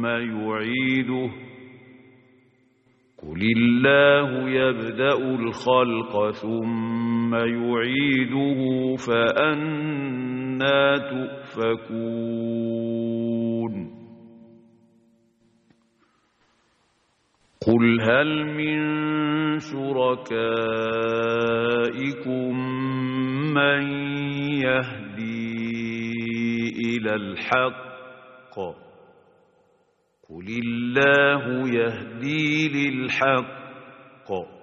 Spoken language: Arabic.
يعيده قل الله يبدأ الخلق ثم يعيده فأنى تؤفكون قل هل من شركائكم من يهدي إلى الحق قل الله يهدي للحق